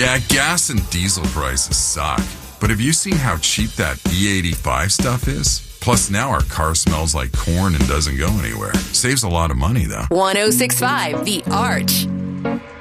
Yeah, gas and diesel prices suck. But have you seen how cheap that E85 stuff is? Plus, now our car smells like corn and doesn't go anywhere. Saves a lot of money, though. 1065 The Arch.